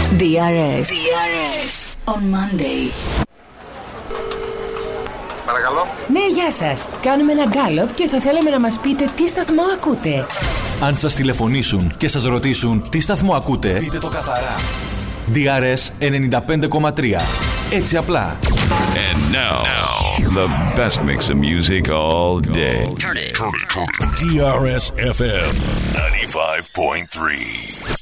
DRS on Monday. Παρακαλώ. Ναι, γεια σας. Κάνουμε ένα γκάλωπ και θα θέλαμε να μας πείτε τι σταθμό ακούτε. Αν σας τηλεφωνήσουν και σας ρωτήσουν τι σταθμό ακούτε, πείτε το καθαρά. DRS 95,3. Έτσι απλά. And now, the best mix of music all day. Turn it. DRS FM 95.3.